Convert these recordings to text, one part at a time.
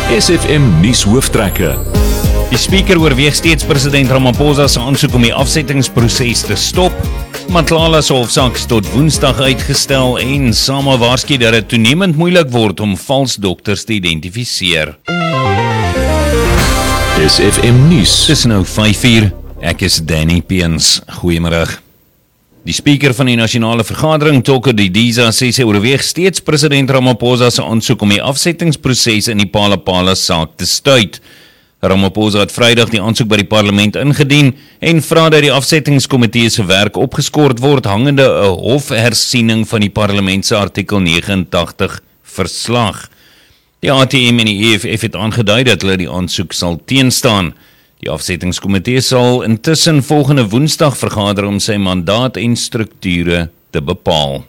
SFM nuus hooftrekke. Die speaker oorweeg steeds president Ramaphosa se aansoek om die afsettingsproses te stop. Matlala se hofsaak is tot Woensdag uitgestel en SAMA waarsku dat dit toenemend moeilik word om vals dokters te identifiseer. SFM nuus. Dis nou 5:00. Ek is Danny Peens. Goeiemôre. Die speaker van die nasionale vergadering, Toko Didiza, sê sy oorweeg steeds president Ramaphosa se aansoek om die afsettingsproses in die Phala-Phala saak te stuit. Ramaphosa het Vrydag die aansoek by die parlement ingedien en vra dat die afsettingskomitee se werk opgeskort word hangende 'n hofhersiening van die parlement se artikel 89 verslag. Die ATM en die EFF het aangedui dat hulle die aansoek sal teenstaan. Die afsettingskomitee sal intussen volgende Woensdag vergader om sy mandaat en strukture te bepaal.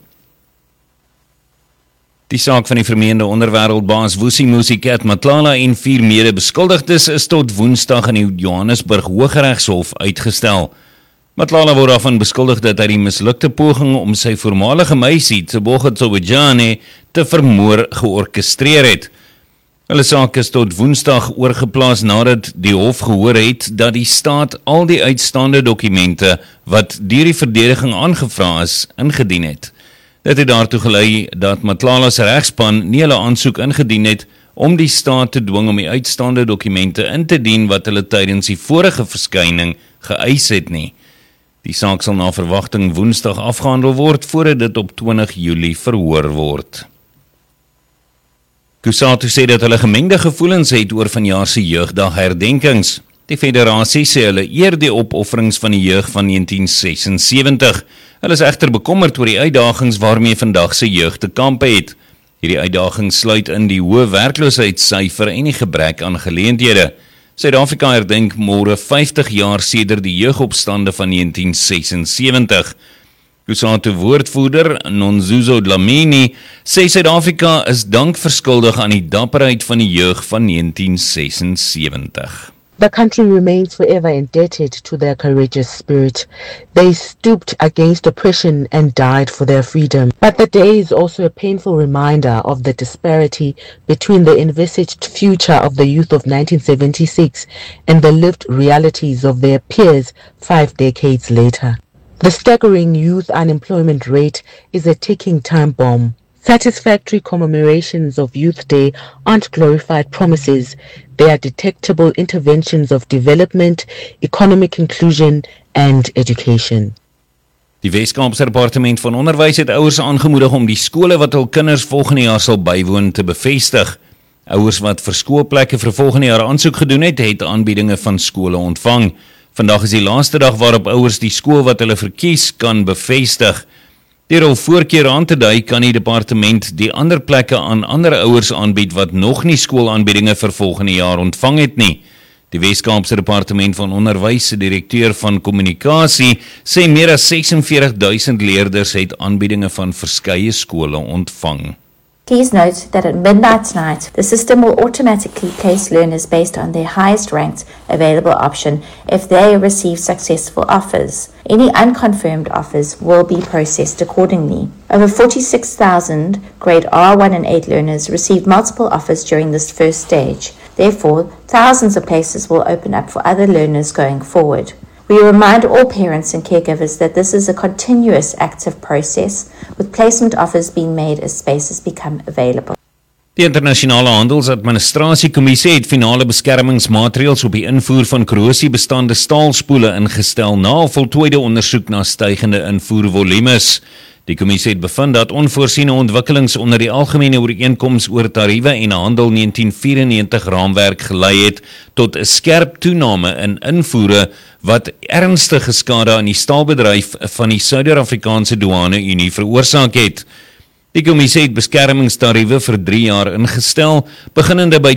Die saak van die vermeende onderwêreldbaas Vusi Musicat Matlala en 4 mede-beskuldigdes is tot Woensdag in die Johannesburg Hooggeregshof uitgestel. Matlala word daarvan beskuldig dat hy die mislukte poging om sy voormalige meisie, Tebogo Tsobojane, te vermoor georkestreer het. Hulle saak is tot Woensdag oorgeplaas nadat die hof gehoor het dat die staat al die uitstaande dokumente wat deur die verdediging aangevra is, ingedien het. Dit het daartoe gelei dat Matlala se regspan nie hulle aansoek ingedien het om die staat te dwing om die uitstaande dokumente in te dien wat hulle tydens die vorige verskyning geëis het nie. Die saak sal na verwagting Woensdag afgehandel word voordat dit op 20 Julie verhoor word. Kusatu sê dat hulle gemengde gevoelens het oor vanjaar se jeugdag herdenkings. Die federasie sê hulle eer die opofferings van die jeug van 1976. Hulle is egter bekommerd oor die uitdagings waarmee vandag se jeug te kampe het. Hierdie uitdagings sluit in die hoë werkloosheidssyfer en die gebrek aan geleenthede. Suid-Afrika herdenk môre 50 jaar sedert die jeugopstande van 1976. Kusatu woordvoerder Nonzuzo Dlamini sê Suid-Afrika is dankverskuldig aan die dapperheid van die jeug van 1976. The country remains forever indebted to their courageous spirit. They stooped against oppression and died for their freedom. But the day is also a painful reminder of the disparity between the envisaged future of the youth of 1976 and the lived realities of their peers 5 decades later. The staggering youth unemployment rate is a ticking time bomb. Satisfactory commemorations of Youth Day aren't glorified promises. They are detectable interventions of development, economic inclusion and education. Die Wes-Kaapse Departement van Onderwys het ouers aangemoedig om die skole wat hul kinders volgende jaar sal bywoon te bevestig. Ouers wat vir skoolplekke vir volgende jaar aansoek gedoen het, het aanbiedinge van skole ontvang. Vandag is die laaste dag waarop ouers die skool wat hulle verkies kan bevestig. Deur al voorkeer aan te dui, kan die departement die ander plekke aan ander ouers aanbied wat nog nie skoolaanbiedinge vir volgende jaar ontvang het nie. Die Wes-Kaapse Departement van Onderwys se direkteur van kommunikasie sê meer as 46,000 leerders het aanbiedinge van verskeie skole ontvang. Please note that at midnight tonight, the system will automatically place learners based on their highest ranked available option if they receive successful offers. Any unconfirmed offers will be processed accordingly. Over 46,000 grade R1 and 8 learners received multiple offers during this first stage. Therefore, thousands of places will open up for other learners going forward. We remind all parents and caregivers that this is a continuous active process, with placement offers being made as spaces become available. Die internasionale handelsadministrasiekommissie het finale beskermingsmaatreëls op die invoer van korrosiebestande staalspoele ingestel na 'n voltooide ondersoek na stygende invoervolumes. Die kommissie het bevind dat onvoorsiene ontwikkelings onder die algemene ooreenkoms oor tariewe en handel 1994 raamwerk gelei het tot 'n skerp toename in invoere wat ernstige skade aan die staalbedryf van die Suider-Afrikaanse douane-unie veroorsaak het. Die kommissie het beskermingstariewe vir 3 jaar ingestel, beginnende by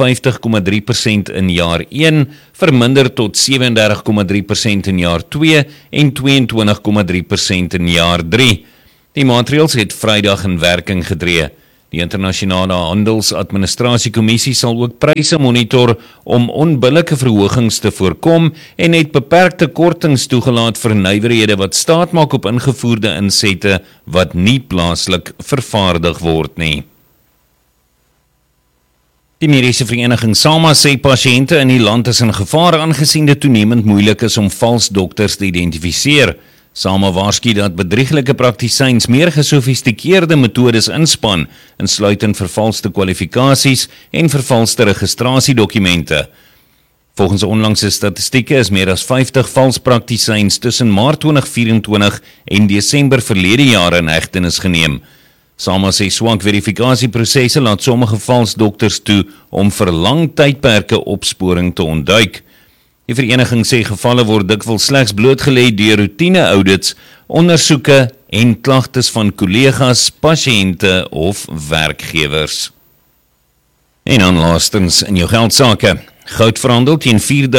52,3% in jaar 1, verminder tot 37,3% in jaar 2 en 22,3% in jaar 3. Die maatreëls het Vrydag in werking getree. Die internasionale handelsadministrasiekommissie sal ook pryse monitor om onbillike verhogings te voorkom en het beperkte kortings toegelaat vir nywerhede wat staat maak op ingevoerde insette wat nie plaaslik vervaardig word nie. Die mediese vereniging SAMA sê pasiënte in die land is in gevaar aangesien dit toenemend moeilik is om vals dokters te identifiseer. SAMA waarsku dat bedrieglike praktisyns meer gesofistikeerde metodes inspann, insluitend vervalste kwalifikasies en vervalste registrasiedokumente. Volgens onlangse statistieke is meer as 50 vals praktisyns tussen Maart 2024 en Desember verlede jaar in hegtenis geneem. SAMA sê swak verifikasieprosesse laat sommige vals dokters toe om vir lang tydperke opsporing te ontduik. Die vereniging sê gevalle word dikwels slegs blootgelê deur roetine audits, ondersoeke en klagtes van kollegas, pasiënte of werkgewers. En dan laastens in jou geldsaake. Goud verhandel teen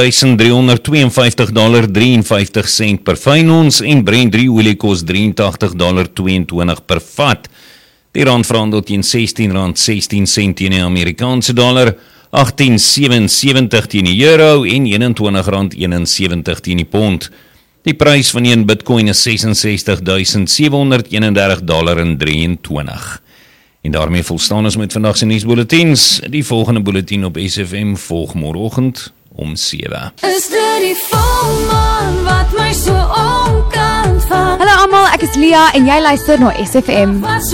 $4,352.53 per fyn ons en Brent olie kos $83.22 per vat. Die rand verhandel teen R16.16 teen die Amerikaanse dollar, 18.77 teen die euro en R21.71 teen die pond. Die prys van 1 Bitcoin is $66.731.23. En daarmee volstaan ons met vandag se nuusbulletins. Die volgende bulletin op SFM volg môreoggend om 7. Is dit die volmaan wat my so omkant van? Hallo almal, ek is Lia en jy luister na SFM.